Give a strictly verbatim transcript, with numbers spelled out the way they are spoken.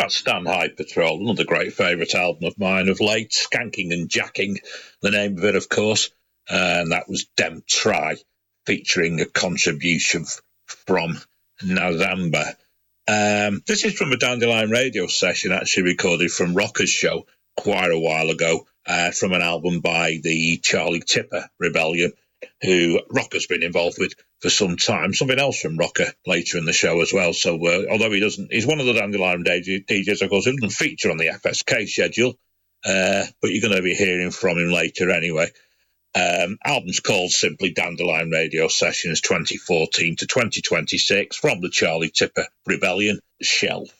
That's Stan High Patrol, another great favourite album of mine of late. Skanking and Jacking, the name of it, of course. And that was Dem Try, featuring a contribution f- from Nazamba. Um, this is from a Dandelion radio session, actually recorded from Rocker's show quite a while ago, uh, from an album by the Charlie Tipper Rebellion, who Rocker's been involved with for some time. Something else from Rocker later in the show as well. So uh, although he doesn't, he's one of the Dandelion D Js, of course, who doesn't feature on the F S K schedule, uh, but you're going to be hearing from him later anyway. Um, album's called simply Dandelion Radio Sessions twenty fourteen to twenty twenty-six from the Charlie Tipper Rebellion Shelf.